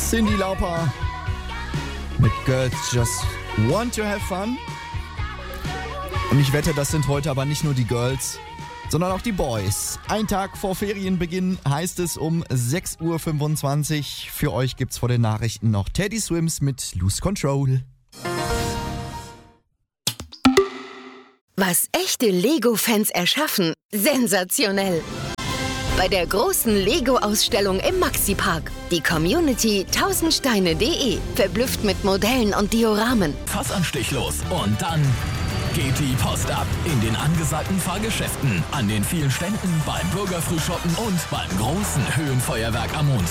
Cyndi Lauper mit Girls Just Want to Have Fun. Und ich wette, das sind heute aber nicht nur die Girls, sondern auch die Boys. Ein Tag vor Ferienbeginn heißt es um 6.25 Uhr. Für euch gibt's vor den Nachrichten noch Teddy Swims mit Lose Control. Was echte Lego-Fans erschaffen, sensationell. Bei der großen Lego-Ausstellung im Maxi-Park. Die Community 1000steine.de verblüfft mit Modellen und Dioramen. Fassanstich los und dann geht die Post ab in den angesagten Fahrgeschäften, an den vielen Ständen, beim Bürgerfrühshoppen und beim großen Höhenfeuerwerk am Montag.